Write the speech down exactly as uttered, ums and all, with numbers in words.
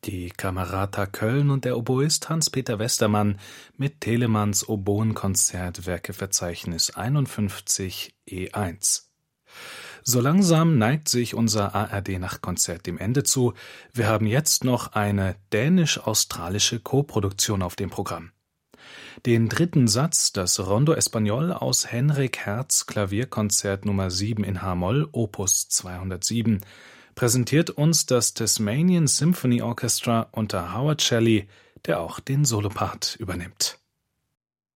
Die Camerata Köln und der Oboist Hans-Peter Westermann mit Telemanns Oboenkonzert Werkeverzeichnis einundfünfzig E eins. So langsam neigt sich unser A R D-Nachtkonzert dem Ende zu. Wir haben jetzt noch eine dänisch-australische Koproduktion auf dem Programm. Den dritten Satz, das Rondo Espagnol aus Henrik Hertz Klavierkonzert Nummer sieben in H-Moll, Opus zweihundertsieben, präsentiert uns das Tasmanian Symphony Orchestra unter Howard Shelley, der auch den Solopart übernimmt.